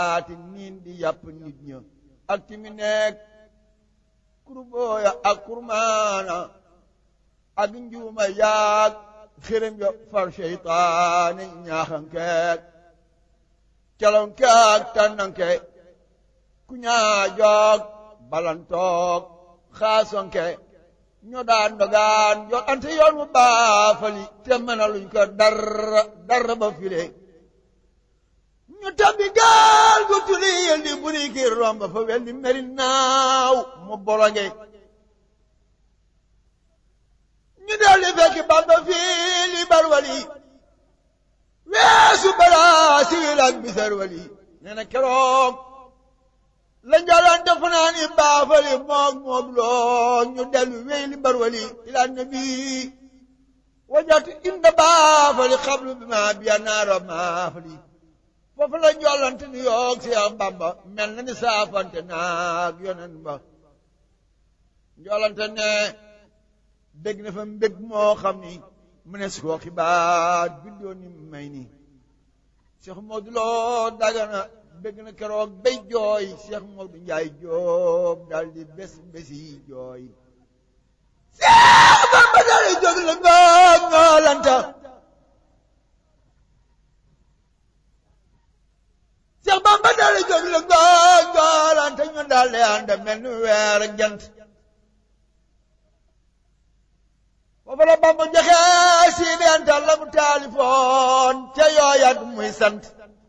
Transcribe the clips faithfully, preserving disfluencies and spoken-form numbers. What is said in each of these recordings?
ati niin di yàpp nit ña ak timi nekk kurbooya ak kurmaana ak njuuma yaag xërëm ya far seytaane ñaaxankeek calonkeek tànnanke ku ñaajoog balantoog xaasonke ñoo daan dogaan yoon ante yoon mu baafali te mënaluñ ko dara dara ba file ñu tabbi gaal gu tuli yel di buri ki romb fa wel di meri naaw mu bolonge ñu daldi fekki Bamba fii li barwali weesu balaa siwil ak bisar wali nee na keroog la njalaan def naa ni baafali moog moom loo ñu dellu wéy li barwali ila nabi wajatu inda baafali xablu bi ma biya naara maafali foofu la njoolante ni yoog Seex Bamba mel na ni saafante naag yonen ba njoolante ne dégg na fa mbég moo xam ni mu ne su ko xibaar bindoo ni may ni Seex Moodu Lo Dagana bégg na keroog bay jooy Seex Moodu Njaay Jóob daal di bés bési jooy Seex Bamba daal di jóg la ngoog njoolante Seex Bamba daal di jóg la ngoog njoolante ñu daal di ànd mel ni weer ak jant foofu la Bamba joxe si bental la mu taalifoon ca yooyat muy sant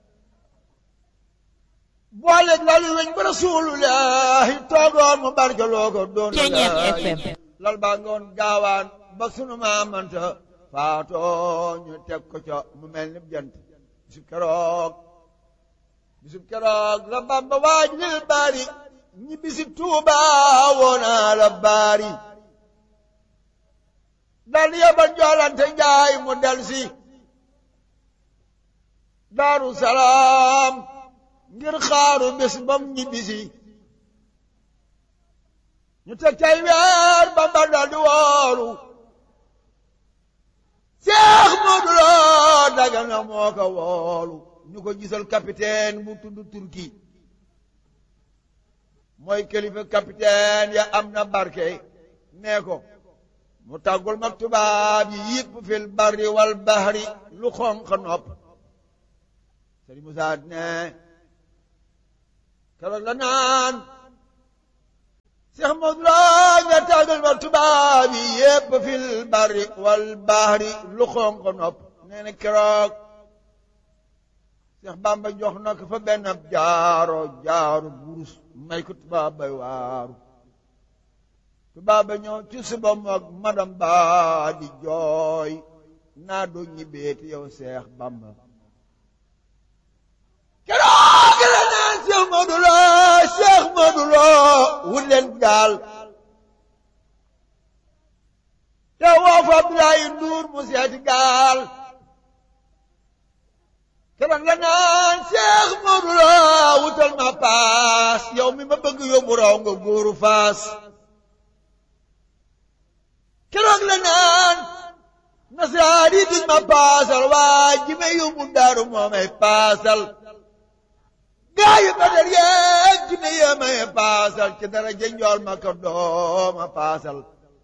boole lalu weñ ba Rasulullahi toogoon mu barkeloo ko doon lal baa ngoon gaawaan ba sunu maamanta faatoo ñu teg ko ca mu mel ni jant bisub keroog bisub keroog la Bamba waaj lil baari ñi bisib Tuuba woona la baari dal yabal njoolante njaay mu del si Daaru Salaam ngir xaaru bés bam ñibbisi ñu teg cay weer Bamba dal di woolu Seex Moodu Lo Dagana moo ko woolu ñu ko gisal capitaine bu tudd Turki mooy kilifa capitaine ya am na barke nee ko mu tàggul mag tubaab yi yëpp fil barri wal bahri lu xonq nopp Sëriñ Musaa ne keroog la naan Seex Moodu Lo nga tàggul mag tubaab yi yëpp fil barri wal bahri lu xonq nopp nee na keroog Seex Bamba jox na ko fa benn jaaro jaaro burus may ko tubaab bay waaru tubaab ba ñëw ci suba moog madam ba di jooy naa doo ñibbeeti yow Seex Bamba keroog la naan Seex Moodu Lo Seex Moodu Lo wut leen gaal te woo fa Abdoulaye Nduur mu seeti gaal keroog la naan Seex Moodu Lo wutal ma paas yow mi ma bëgg yóbbu raw nga góoru Faas keroog la naan nasaraan yi duñ ma paasal waa ji may yóbbu Daaru moo may paasal gaa yi Badar yeeg ji may yee may paasal ci dara jënjool ma ko dooma paasal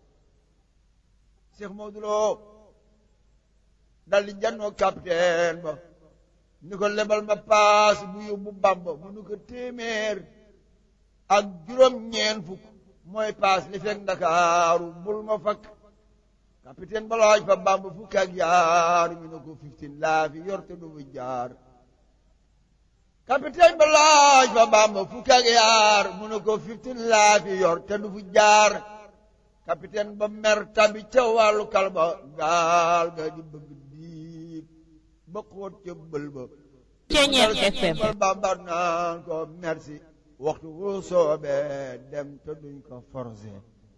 Seex Moodu Lo dal di jannoo capitaine ba ni ko lebal ma paas bu yóbbu Bamba mu ni ko téeméer ak juróom ñeen fukk mooy paas li fekk Ndakaaru bul ma fakk capitaine ba laaj fa Bamba fukk ak yaar ñu ne ko fifteen laa fi yor te du fi jaar capitaine ba laaj fa Bamba fukk ak yaar mu ne ko fifteen laa fi yor te du fi jaar capitaine ba mer tabi ca wàllu kalba gaal ga di bëgg diig ba xóot ca bël ba Ceeñeer F M Bamba naan ko merci waxtu wu soobee dem te duñ ko forcé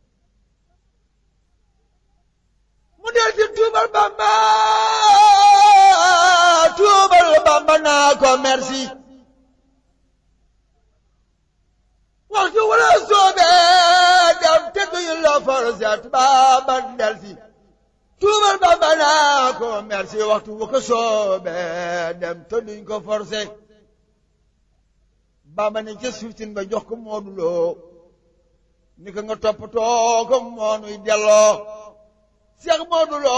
mu del ci tuubal Bamba tuubal Bamba naa ko merci waxtu wu la soobee dem te duñ la forcé Bamba del si tuubal Bamba naa ko merci waxtu wu ko soobee dem te duñ ko forcé Bamba ne ca suuftin ba jox ko Moodu Lo ni ko nga toppatoo ko moonuy delloo Seex Moodu Lo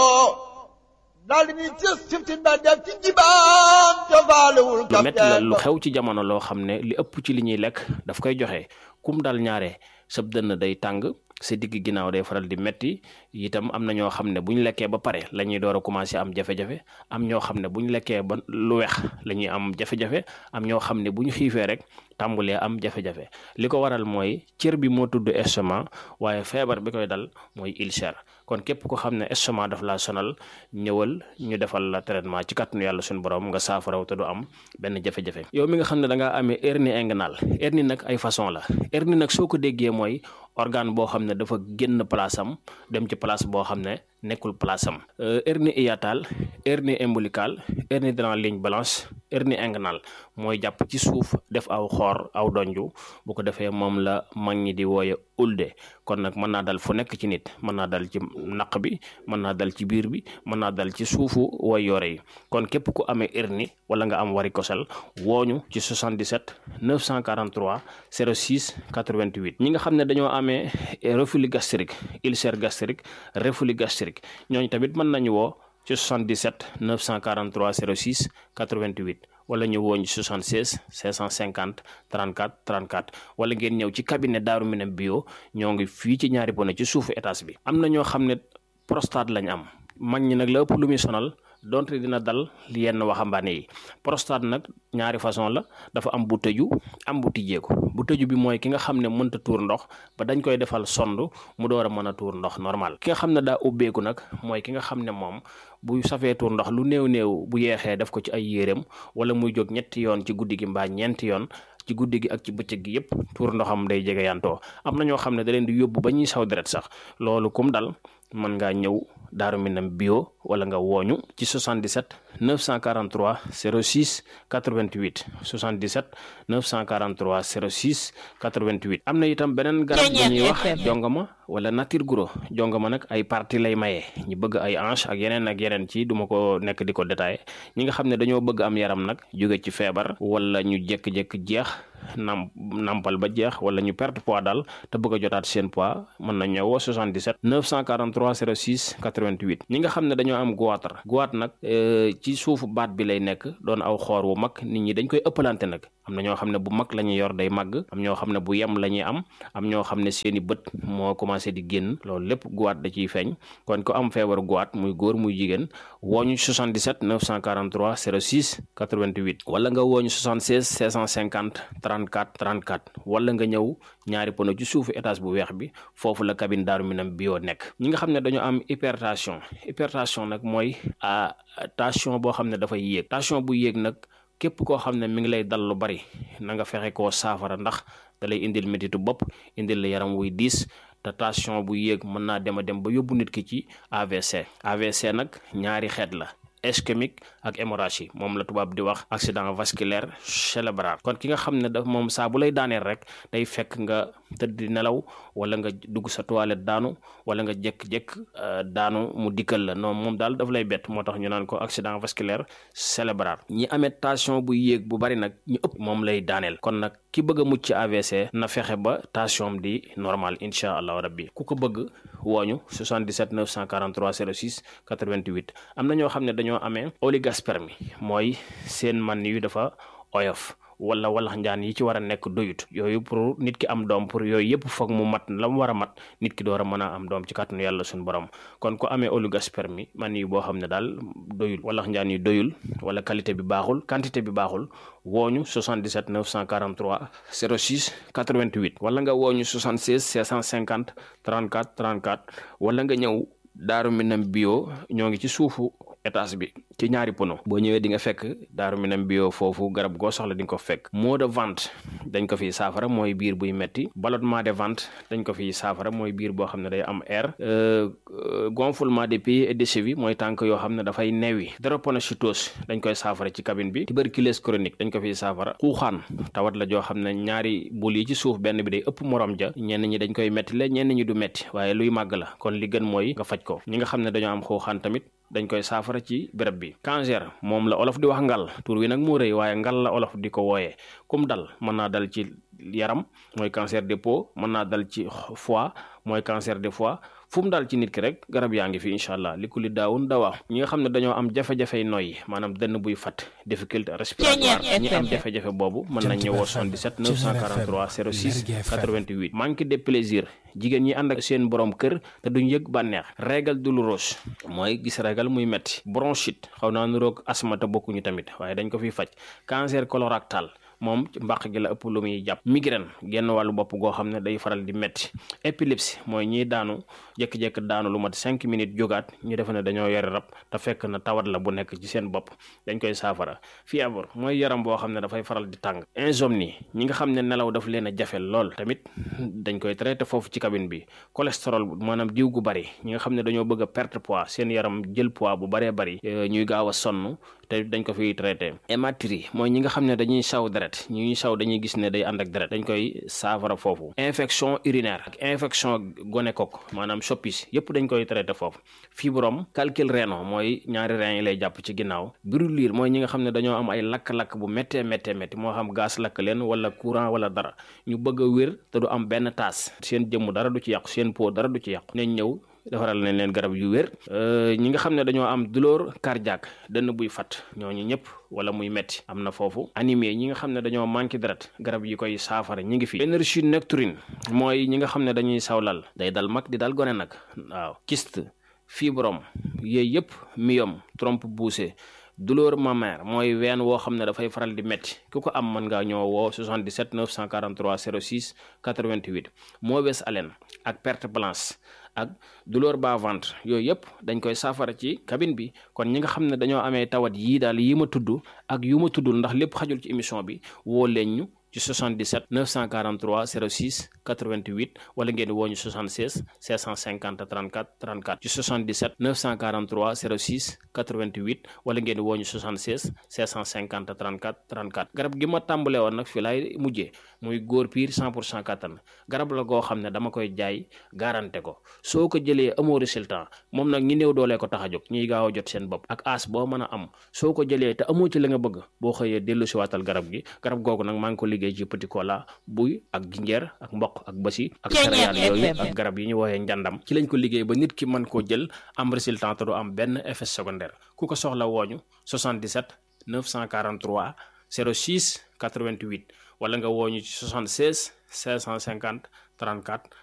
daal di ni ca suuftin ba def ci jibaan te faalewul lu métti la lu xew ci jamono loo xam ne li ëpp ci li ñuy lekk daf koy joxe kum dal ñaare sab dënn day tàng sa digg ginnaaw day faral di metti itam am na ñoo xam ne bu ñu lekkee ba pare la ñuy door a commencé am jafe-jafe am ñoo xam ne bu ñu lekkee ba lu weex la ñuy am jafe-jafe am ñoo xam ne bu ñu xiifee rek tàmbulee am jafe-jafe li ko waral mooy cër bi moo tudd estomac waaye feebar bi koy dal mooy ulcère kon képp ko xam ne estomac daf laa sonal ñëwal ñu defal la traitement ci kàttanu yàlla suñu borom nga saafaraw te du am benn jafe-jafe. yow mi nga xam ne da ngaa amee hernie inguinale hernie nag ay façon la hernie nag soo ko déggee mooy organe boo xam ne dafa génn place am dem ci place boo xam ne nekkul place am hernie hiatale hernie ombilicale hernie dans la ligne blanche hernie inguinale mooy jàpp ci suuf def aw xoor aw donju bu ko defee moom la mag ñi di wooye ulde kon nag mën naa dal fu nekk ci nit mën naa dal ci naq bi mën naa dal ci biir bi mën naa dal ci suufu way yore yi kon képp ku amee hernie wala nga am varicocèle wooñu ci soixante-dix-sept neuf cent quarante-trois zéro six quatre-vingt-huit ñi nga xam ne dañoo amee reflux gastrique ulcère gastrique reflux gastrique ñooñu tamit mën nañu woo ci soixante-dix-sept neuf cent quarante-trois zéro six quatre-vingt-huit wala ñu wooñ soixante-seize cinq cent cinquante trente-quatre trente-quatre wala ngeen ñëw ci cabinet Daaru Minam bio ñoo ngi fii ci ñaari pono ci suufu étage bi. am na ñoo xam ne prostate lañ am mag ñi nag la ëpp lu muy sonal donte dina dal yenn waxambaane yi prostate nag ñaari façon la dafa am bu tëju am bu tijjeeku bu tëju bi mooy ki nga xam ne mënta tuur ndox ba dañ koy defal sond mu door a mën a tuur ndox normal ki nga xam ne daa ubbeeku nag mooy ki nga xam ne moom bu safee tuur ndox lu néew néew bu yeexee def ko ci ay yéreem wala muy jóg ñetti yoon ci guddi gi mbaa ñeenti yoon ci guddi gi ak ci bëccëg gi yépp tuur ndoxam day jege yantoo am na ñoo xam ne da leen di yóbbu ba ñuy saw deret sax loolu kum dal mën ngaa ñëw Daaru Minam bio wala nga wooñu ci soixante-dix-sept neuf cent quarante-trois zéro six quatre-vingt-huit soixante-dix-sept neuf cent quarante-trois zéro six quatre-vingt-huit am na itam beneen garab bu ñuy wax jongama wala nature guro jongama nag ay partie lay maye ñi bëgg ay hanche ak yeneen ak yeneen ci duma ko nekk di ko détaillé ñi nga xam ne dañoo bëgg am yaram nag jóge ci feebar wala ñu jékki-jékki jeex nam nampal ba jeex wala ñu perte poids daal te bëgg a jotaat seen poids mën na ñëw soixante-dix-sept neuf cent quarante-trois zéro six quatre-vingt-huit ñi nga xam ne dañoo am goitre goitre nag ci suufu baat bi lay nekk doon aw xoor wu mag nit ñi dañ koy ëppalante nag am na ñoo xam ne bu mag la ñuy yor day màgg am ñoo xam ne bu yem la ñuy am am ñoo xam ne seeni bët moo commencé di génn loolu lépp goitre da ciy feeñ kon ko am feebaru goitre muy góor muy jigéen wooñu soixante-dix-sept neuf cent quarante-trois zéro six quatre-vingt-huit wala nga wooñu soixante-seize cinq cent cinquante trente-quatre trente-quatre wala nga ñëw ñaari pono ci suufu étage bu weex bi foofu la cabine Daaru Minam bio nekk ñi nga xam ne dañoo am hypertension hypertension nag mooy tension boo xam ne dafay yéeg tension bu yéeg nag képp koo xam ne mi ngi lay dal lu bari na nga fexe koo saafara ndax da lay indil métitu bopp indil la yaram wuy diis te tension bu yéeg mën naa dem a dem ba yóbbu nit ki ci A V C A V C nag ñaari xeet la ischémique ak hémorragie moom la tubaab di wax accident vasculaire cérébral kon ki nga xam ne daf moom saa bu lay daaneel rek day fekk nga tëdd di nelaw wala nga dugg sa toilette daanu wala nga jékk-jékk daanu mu dikkal la non moom daal daf lay bett moo tax ñu naan ko accident vasculaire cérébral ñi amee tension bu yéeg bu bari nag ñu ëpp moom lay daaneel kon nag ki bëgg a mucc ci A V C na fexe ba tension di normal incha allahu rabbi ku ko bëgg wooñu soixante-dix-sept neuf cent quarante-trois zéro six quatre-vingt-huit am na ñoo xam ne dañoo amee oligospermie mooy seen man yu dafa oyof wala walax njaan yi ci war a nekk doyut yooyu pour nit ki am doom pour yooyu yëpp foog mu mat la mu war a mat nit ki door a mën a am doom ci kàttanu yàlla suñu borom kon ku amee oligospermie man yi boo xam ne daal doyul walax njaan yi doyul wala qualité bi baaxul quantité bi baaxul wooñu soixante-dix-sept neuf cent quarante-trois zéro six quatre-vingt-huit wala nga wooñu soixante-seize cinq cent cinquante trente-quatre trente-quatre wala nga ñëw Daaru Minam bio ñoo ngi ci suufu étage bi ci ñaari pono boo ñëwee di nga fekk Daaru Minam bio foofu garab goo soxla di nga ko fekk maux de ventre dañ ko fiy saafara mooy biir buy metti ballonnement de ventre dañ ko fiy saafara mooy biir boo xam ne day am air gonflement des pieds et des chevilles mooy tànk yoo xam ne dafay neewi drépanocytose dañ koy saafara ci cabine bi tuberculose chronique dañ ko fiy saafara xuuxaan tawat la joo xam ne ñaari bul yi ci suuf benn bi day ëpp morom ja ñenn ñi dañ koy metti la ñenn ñi du metti waaye luy màgg la kon li gën mooy nga faj ko ñi nga xam ne dañoo am xuuxaan tamit dañ koy saafara ci béréb bi. cancer moom la olof di wax ngal tur wi nag moo rëy waaye ngal la olof di ko wooyee kum dal mën naa dal ci yaram mooy cancer de peau, mën naa dal ci foie mooy cancer de foie. fu mu daal ci nit ki rek garab yaa ngi fi incha allah li ku li daawun dawaa ñi nga xam ne dañoo am jafe-jafey noyyi maanaam dënn buy fat difficulté respiratoire ñi am jafe-jafe boobu mën nañ ñëwoo soixante-dix-sept neuf cent quarante-trois zéro six quatre-vingt-huit manque de plaisir jigéen ñi ànd ak seen borom kër te duñ yëg bànneex régal douloureuse mooy gis régal muy metti bronchite xaw naa nuroog asthme te bokkuñu tamit waaye dañ ko fiy faj cancer colorectal moom mbàq gi la ëpp lu muy jàpp migraine genn wàllu bopp goo xam ne day faral di metti épilepsie mooy ñiy daanu jékki-jékki daanu lu mat cinq minutes jógaat ñu defe ne dañoo yore rab te fekk na tawat la bu nekk ci seen bopp dañ koy saafara fièvre mooy yaram boo xam ne dafay faral di tàng insomnie ñi nga xam ne nelaw daf leen a jafe lool tamit dañ koy traité foofu ci cabine bi cholestérol maanaam diw gu bari ñi nga xam ne dañoo bëgg a perte poids seen yaram jël poids bu baree bari ñuy gaaw a sonn te dañ ko fiy traité hématurie mooy ñi nga xam ne dañuy saw deret ñu ñuy saw dañuy gis ne day ànd ak deret dañ koy saafara foofu infection urinaire ak infection gonocoque maanaam soppis yépp dañ koy traité foofu fibrome calcul rénal mooy ñaari rein yi lay jàpp ci ginnaaw brûlure mooy ñi nga xam ne dañoo am ay lakk-lakk bu méttee méttee métti moo xam gaz lakk leen wala courant wala dara ñu bëgg a wér te du am benn taas seen jëmm dara du ci yàqu seen peau dara du ci yàqu nañ ñëw defaral nañ leen garab yu wér ñi nga xam ne dañoo am douleur cardiaque dënn buy fat ñooñu ñëpp wala muy metti am na foofu anémie ñi nga xam ne dañoo manqué deret garab yi koy saafara ñi ngi fi énergie nocturne mooy ñi nga xam ne dañuy sawlal day dal mag di dal gone nag waaw kyste fibrome yooyu yëpp myome trompe poussée douleur mammaire mooy ween woo xam ne dafay faral di metti ku ko am mën ngaa ñoo woo soixante-dix-sept neuf cent quarante-trois zéro six quatre-vingt-huit mauvaise haleine ak perte blanche ak douleur bas ventre yooyu yëpp dañ koy saafara ci cabine bi kon ñi nga xam ne dañoo amee tawat yii daal yi ma tudd ak yu ma tuddul ndax lépp xajul ci émission bi woo leen ñu ci soixante-dix-sept neuf cent quarante-trois zéro six quatre-vingt-huit wala ngeen woo ñu soixante-seize cinq cent cinquante trente-quatre trente-quatre ci soixante-dix-sept neuf cent quarante-trois zéro six quatre-vingt-huit wala ngeen woo ñu soixante-seize cinq cent cinquante trente-quatre trente-quatre garab gi ma tàmbalee woon nag fii laay mujjee muy góor piir cent pour cent kattan garab la goo xam ne dama koy jaay garanté ko soo ko jëlee amoo résultat moom nag ñi néew doolee ko tax a jóg ñuy gaaw a jot seen bopp ak as boo mën a am soo ko jëlee te amoo ci la nga bëgg boo xëyee dellu si waatal garab gi garab googu nag maa ngi ko liggéey ci petit cola buy ak jinjeer ak mboq ak basi ak céréales yooyu ak garab yi ñu woowee njàndam ci lañ ko liggéey ba nit ki mën koo jël am résultat te du am benn effet secondaire ku ko soxla wooñu soixante-dix-sept neuf cent quarante-trois zéro six quatre-vingt-huit wala nga wooñu ci soixante-seize cinq cent cinquante trente-quatre